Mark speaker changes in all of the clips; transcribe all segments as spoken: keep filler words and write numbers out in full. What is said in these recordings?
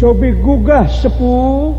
Speaker 1: cobi gugah sepuh.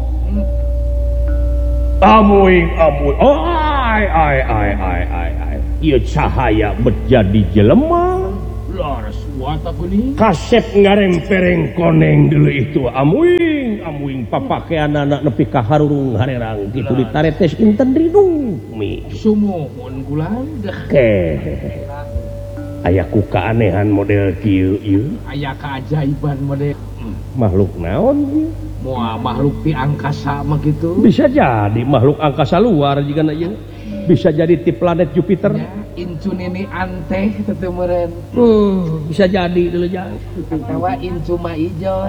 Speaker 1: Amuing amuing. Oh, ai ai ai ai ai ai. Ieu cahaya menjadi jelema.
Speaker 2: Laras wata kuning.
Speaker 1: Kasep ngarempereng koneng dulu itu amuing amuing papakean anak nepi ka harurung harerang gitu ditaretes inten rinung mi.
Speaker 2: Sumuhun kulang.
Speaker 1: Ke. Aya ku keanehan model kieu ieu.
Speaker 2: Aya keajaiban model.
Speaker 1: Hmm. Makhluk naon ieu?
Speaker 2: Moal makhluk ti angkasa mah gitu.
Speaker 1: Bisa jadi makhluk angkasa luar jika na ieu. Bisa jadi ti planet Jupiter.
Speaker 2: Ya, incu nini anteh teu meureun.
Speaker 1: Uh, bisa jadi dulu jangan.
Speaker 2: Atawa incu mah ijot.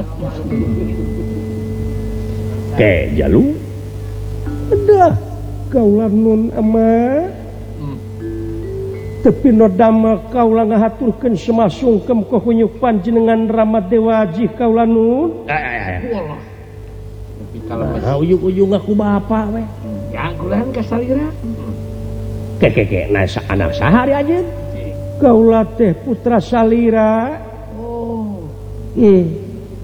Speaker 1: Ke jalu. Udah kaulah nun ama. Hmm. Tapi no dama kaulah ngahaturkeun semasungkem ka hunyuk panjenengan Ramadewa Ji kaulah nun. Ay ay ay.
Speaker 2: Wallah. Tapi kalau
Speaker 1: nah, ujung-ujung aku bapak we.
Speaker 2: Ya kulan ka salira.
Speaker 1: Keke nah anak sahari aja. Kaulah teh putra salira.
Speaker 2: Oh.
Speaker 1: Hmm.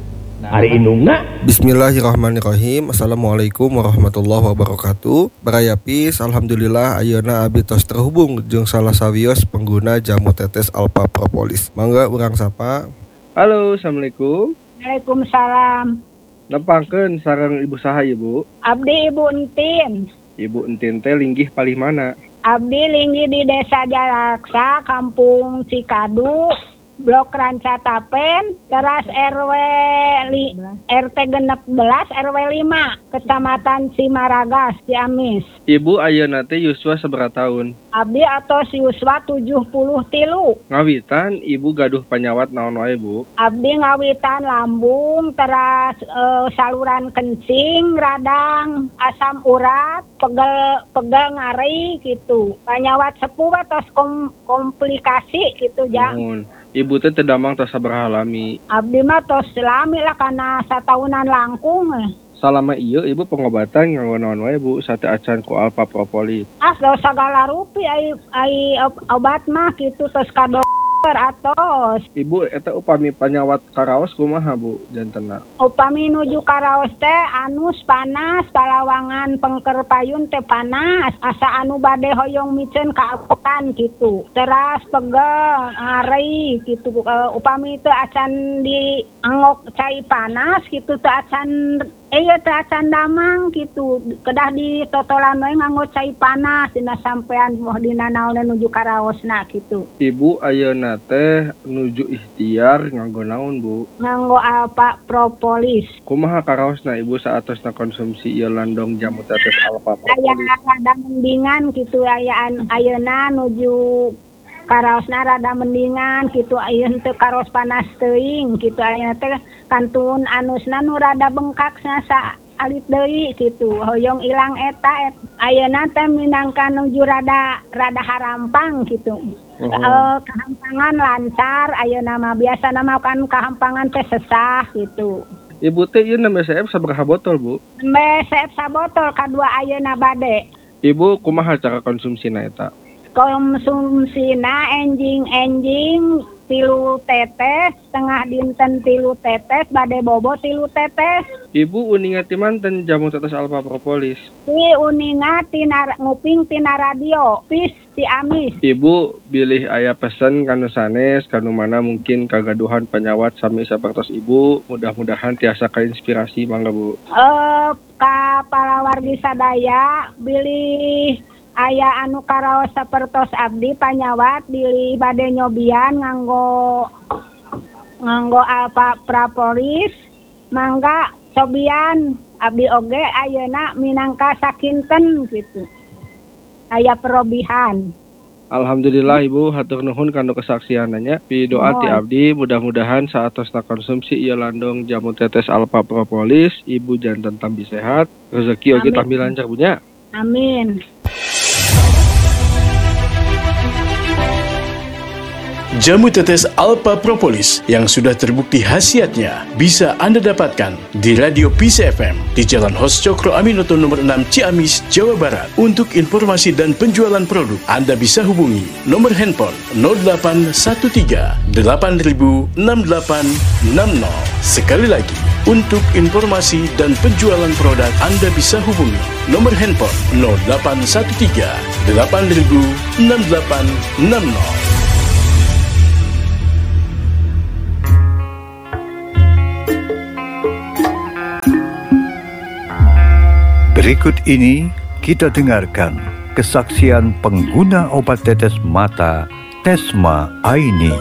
Speaker 1: Hari indungna.
Speaker 3: Bismillahirrahmanirrahim. Assalamualaikum warahmatullahi wabarakatuh. Barayapis, alhamdulillah ayeuna abdi tos terhubung jeung salah sawios pengguna jamu tetes Alpha Propolis. Mangga urang sapa. Halo, assalamualaikum.
Speaker 4: Waalaikumsalam.
Speaker 3: Nepangkeun sareng ibu saha ibu?
Speaker 4: Abdi Ibu Entin.
Speaker 3: Ibu Entin teh linggih palih mana?
Speaker 4: Abdi linggih di Desa Jalaksa, Kampung Cikadu, Blok Rancatapen, teras R W li, R T genep belas R W lima, Kecamatan Simaragas, Ciamis.
Speaker 3: Ibu ayeuna teh yuswa sabaraha tahun?
Speaker 4: Abdi atos yuswa tujuh puluh tilu.
Speaker 3: Ngawitan ibu gaduh panyawat naon wae bu?
Speaker 4: Abdi ngawitan lambung, teras e, saluran kencing, radang, asam urat, pegel pegel ngari gitu. Panyawat sepuh atos kom, komplikasi gitu ja.
Speaker 3: Mohon. Ibu teh tedamang tos sabaraha lami?
Speaker 4: Abdi mah tos lami lah karena satahunan langkung.
Speaker 3: Salama ieu ibu pengobatan nganggo naon wae bu sate acan ku Alpha Propolis?
Speaker 4: Ah sagala rupi ai ai obat mah kitu tos ka dokter atos.
Speaker 3: Ibu eta upami panyawat karaos kumaha bu jantenna?
Speaker 4: Upami nuju karaos teh anus panas, palawangan pengker payun teh panas, asa anu bade hoyong miceun ka apokan kitu. Teras pegel, ngari kitu. Uh, upami teh acan di angok cai panas kitu teh acan eh ya teh acan damang gitu. Kedah di totolan we nganggo cai panas dina sampean moh dina naon nuju karaosna gitu.
Speaker 3: Ibu ayeuna teh nuju ikhtiar nganggo naon bu?
Speaker 4: Nganggo Alpha Propolis.
Speaker 3: Kumaha karaosna ibu saatosna konsumsi ieu landong jamu tetes Alpha Propolis?
Speaker 4: Aya rada mendingan gitu ayaan ayeuna nuju karaosna rada mendingan gitu ayeuna teu karos panas teuing gitu ayeuna teh kantun anusna nu rada bengkak sa alit deui gitu hoyong ilang eta et. Ayeuna teh minangka nuju rada rada harampang gitu. Oh. E, kehampangan lancar ayeuna mah biasana mah kan kehampangan teh sesah gitu.
Speaker 3: Ibu teh ieu nembe C F sabaraha botol bu?
Speaker 4: Nembe C F sabotol kadua ayeuna bade.
Speaker 3: Ibu kumaha cara konsumsina eta?
Speaker 4: Konsumsina enjing-enjing tilu tetes, setengah dinten tilu tetes, bade bobo tilu tetes.
Speaker 3: Ibu uninga ti manten jamu tetes Alpha Propolis?
Speaker 4: Ti uninga tina nguping tina radio, pis ti amis.
Speaker 3: Ibu bilih aya pesen kanu sanes, kanu mana mungkin kagaduhan penyawat sami sapertos ibu, mudah-mudahan tiasa kainspirasi mangga bu.
Speaker 4: Eh ka palawargi sadaya bilih aya anu karaos sapertos abdi panyawat bilih bade nyobian nganggo nganggo Alpha Propolis mangga cobian abdi oge ayeuna minangka sakinten gitu aya perobihan.
Speaker 3: Alhamdulillah ibu hatur nuhun kanu kesaksiananya pidoa ti abdi mudah-mudahan saatosna konsumsi ieu landong jamu tetes Alpha Propolis ibu janten tambi sehat rezeki oge tambi lancar punya.
Speaker 4: Amin.
Speaker 5: Jamu tetes Alpha Propolis yang sudah terbukti khasiatnya bisa Anda dapatkan di Radio P C F M di Jalan Hos Cokro Aminoto nomor enam Ciamis, Jawa Barat. Untuk informasi dan penjualan produk, Anda bisa hubungi nomor handphone nol delapan satu tiga delapan ribu enam delapan enam nol. Sekali lagi Untuk informasi dan penjualan produk Anda bisa hubungi nomor handphone nol delapan satu tiga delapan ribu enam delapan enam nol.
Speaker 6: Berikut ini kita dengarkan kesaksian pengguna obat tetes mata Tesma Aini.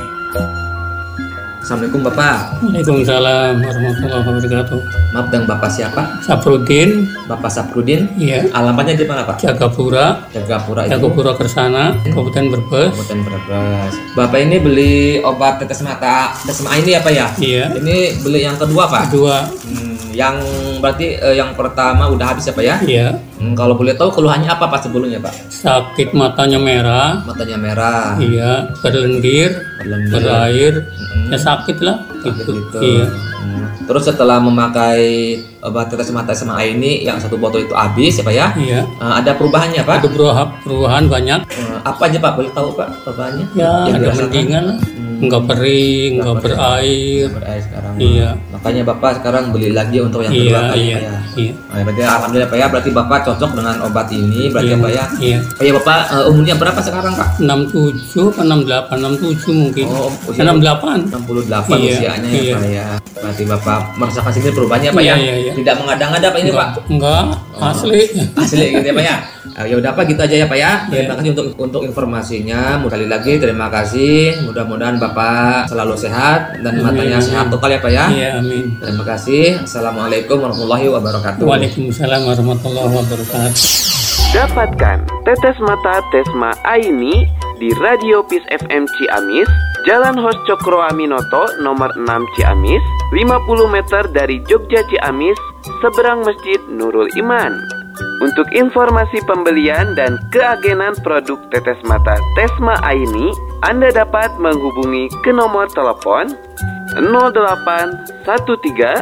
Speaker 7: Assalamualaikum Bapak.
Speaker 8: Waalaikumsalam warahmatullahi wabarakatuh.
Speaker 7: Maaf, dengan Bapak siapa?
Speaker 8: Saprudin.
Speaker 7: Bapak Saprudin.
Speaker 8: Iya.
Speaker 7: Alamatnya di mana Pak?
Speaker 8: Jagapura.
Speaker 7: Jagapura itu.
Speaker 8: Jagapura Kersana, Kabupaten Brebes.
Speaker 7: Kabupaten Brebes. Bapak ini beli obat tetes mata Tesma Aini ya Pak ya?
Speaker 8: Iya.
Speaker 7: Ini beli yang kedua Pak?
Speaker 8: Kedua.
Speaker 7: Hmm, yang berarti eh, yang pertama udah habis ya Pak ya?
Speaker 8: Iya.
Speaker 7: Hmm, kalau boleh tahu keluhannya apa Pak sebelumnya Pak?
Speaker 8: Sakit matanya merah.
Speaker 7: Matanya merah.
Speaker 8: Iya. Berlendir.
Speaker 7: Berlendir.
Speaker 8: Berair.
Speaker 7: Mm-hmm.
Speaker 8: Ya sakit lah.
Speaker 7: Gitu. gitu.
Speaker 8: Iya.
Speaker 7: Hmm. Terus setelah memakai obat tetes mata Tesma Aini yang satu botol itu habis ya Pak ya?
Speaker 8: Iya.
Speaker 7: Uh, ada perubahannya Pak?
Speaker 8: Ada perubahan, perubahan banyak.
Speaker 7: Uh, apa aja Pak? Boleh tahu Pak perubahannya?
Speaker 8: Ya,
Speaker 7: Yang
Speaker 8: ada
Speaker 7: dirasakan?
Speaker 8: mendingan lah.
Speaker 7: Hmm.
Speaker 8: Enggak kering, enggak berair.
Speaker 7: Nggak berair sekarang.
Speaker 8: Iya.
Speaker 7: Makanya Bapak sekarang beli lagi untuk yang kedua
Speaker 8: Iya,
Speaker 7: kali
Speaker 8: iya,
Speaker 7: Pak ya?
Speaker 8: iya.
Speaker 7: Nah, berarti alhamdulillah Pak ya, berarti Bapak cocok dengan obat ini berarti
Speaker 8: Iya,
Speaker 7: ya Pak ya?
Speaker 8: iya.
Speaker 7: Oh ya Bapak, uh, umurnya berapa sekarang Pak?
Speaker 8: enam puluh tujuh atau enam puluh delapan, enam puluh tujuh mungkin.
Speaker 7: Oh, usia
Speaker 8: enam puluh delapan.
Speaker 7: enam puluh delapan
Speaker 8: Iya,
Speaker 7: usianya ya
Speaker 8: iya.
Speaker 7: Pak ya. Berarti Bapak merasakan sendiri perubahannya Pak
Speaker 8: Iya,
Speaker 7: ya?
Speaker 8: iya, iya.
Speaker 7: Tidak mengada-ngada Pak ini
Speaker 8: Enggak,
Speaker 7: Pak?
Speaker 8: enggak, asli.
Speaker 7: Asli gitu ya Pak ya? Uh, ya udah Pak, gitu aja ya Pak ya. Terima
Speaker 8: Iya.
Speaker 7: kasih untuk untuk informasinya. Sekali lagi terima kasih. Mudah-mudahan Bapak selalu sehat dan
Speaker 8: Amin,
Speaker 7: matanya
Speaker 8: amin.
Speaker 7: sehat total ya Pak ya.
Speaker 8: Iya, amin.
Speaker 7: Terima kasih. Assalamualaikum warahmatullahi wabarakatuh.
Speaker 8: Waalaikumsalam warahmatullahi wabarakatuh.
Speaker 9: Dapatkan tetes mata Tesma Aini di Radio Peace F M Ciamis, Jalan Hos Cokro Aminoto nomor enam Ciamis, lima puluh meter dari Jogja Ciamis, seberang Masjid Nurul Iman. Untuk informasi pembelian dan keagenan produk tetes mata Tesma Aini, Anda dapat menghubungi ke nomor telepon nol delapan satu tiga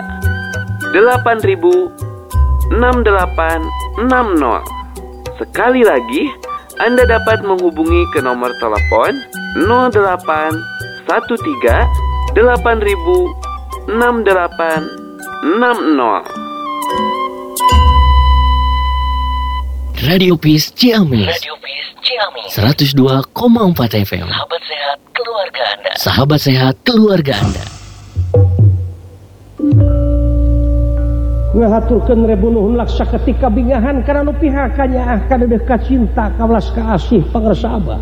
Speaker 9: delapan ribu enam delapan enam nol. Sekali lagi, Anda dapat menghubungi ke nomor telepon nol delapan satu tiga delapan ribu enam delapan enam nol.
Speaker 10: Radio Peace Ciamis. Radio Peace Ciamis. seratus dua koma empat F M. Sahabat sehat keluarga Anda. Sahabat sehat keluarga Anda.
Speaker 1: Ngahaturkeun rebunuhun laksa ketika bingahan karena nu pihakannya ah kana dekat cinta kawelas kaasih pangarsa abah.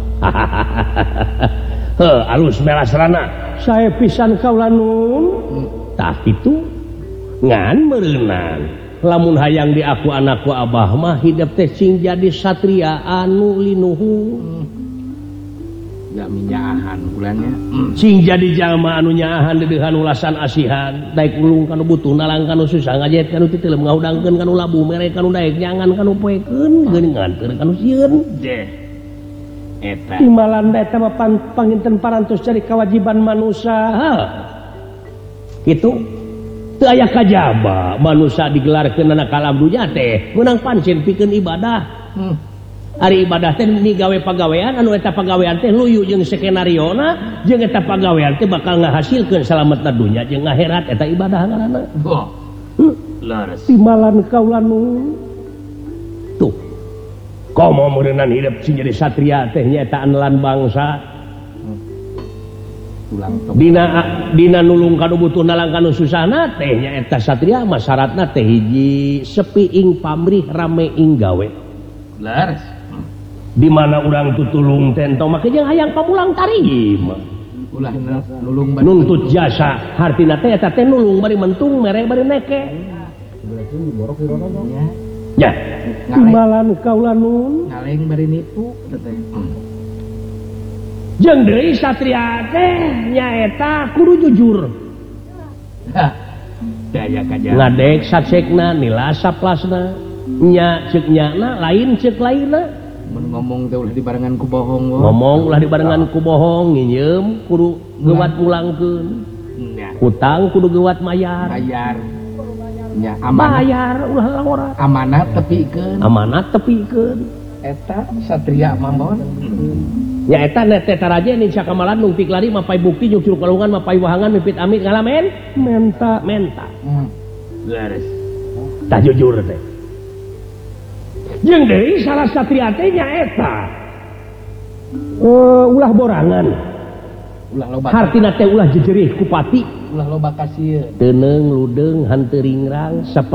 Speaker 1: Heuh alus melasrana. Sae pisan kaula nun. Tah kitu ngan meureunan. Lamun hayang di aku anakku abah mah hidup teh cing jadi satria anu linuhung.
Speaker 2: Nggak minyahan bulannya.
Speaker 1: Cing jadi jalma anu nyaahan dedeuhan ulasan asihan, daek ulung kanu butuh nalang kanu susah ngajet kanu titelem ngaudangkeun kanu labu mere kanu daek nyangan kanu poekeun geuningan keur kanu sieun.
Speaker 2: Deh. Eta.
Speaker 1: Timbalan eta mah panginten parantos cari kewajiban manusia. Kitu. Teu aya kajaba manusia digelarkeun anak alam dunya teh meunang pancen pikeun ibadah. Hmm. Ari ibadah teh ni gawe pagawean anu eta pagawean teh luyu jeung skenariona jeung eta pagawean teh bakal ngahasilkeun salametna dunya jeung akhirat eta ibadah ngaranna.
Speaker 2: Wah.
Speaker 1: Hmm.
Speaker 2: Laras.
Speaker 1: Timbalan kaula nu tuh. Komo meureunan hidup sing jadi satria teh nyaeta anelan bangsa. Dina dina nulung kanu butuh nalang kanu susahna teh nyaeta satria mah syaratna teh hiji sepi ing pamrih rame ing gawe.
Speaker 2: Laras.
Speaker 1: Di mana urang tutulung teh ento make jeung hayang pamulang tarima.
Speaker 2: Ulah nulung bari
Speaker 1: Nuntut jasa hartina teh eta teh nulung bari mentung mere bari neke. Ya. Timbalan kaula nun
Speaker 2: ngaleng bari nipu teh.
Speaker 1: Jeung deui satria teh nyaeta kudu jujur.
Speaker 2: Hah. Daya kaja.
Speaker 1: Ngadek satsekna nila saplasna. Nya ceuk nyana lain ceuk lainna.
Speaker 2: Mun ngomong teh ulah dibarengan ku bohong wae.
Speaker 1: Ngomong ulah dibarengan ku bohong, nginyeum kudu geuwat pulangkeun.
Speaker 2: Nya.
Speaker 1: Hutang kudu geuwat mayar.
Speaker 2: Bayar. Nya amanat.
Speaker 1: Bayar ulah laporan.
Speaker 2: Amanat tepikeun.
Speaker 1: Amanat tepikeun.
Speaker 2: Eta satria mamon.
Speaker 1: Ya eta net taraje nih sakamalan nungtik lari mapai bukti jeung curug kalungan mapai wahangan mipit amit ngalamen menta menta.
Speaker 2: Hmm. Beres.
Speaker 1: Tak jujur teh. Jeung deui salah satria teh nyaeta uh, ulah borangan.
Speaker 2: Ulah loba.
Speaker 1: Hartina teh ulah jejerih ku pati.
Speaker 2: Ulah loba kasieun.
Speaker 1: Teuneng ludeung hanteu ringrang